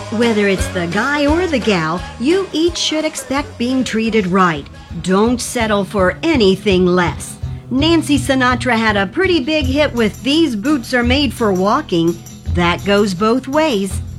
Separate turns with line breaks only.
Whether it's the guy or the gal, you each should expect being treated right. Don't settle for anything less. Nancy Sinatra had a pretty big hit with "These Boots Are Made for Walking." That goes both ways.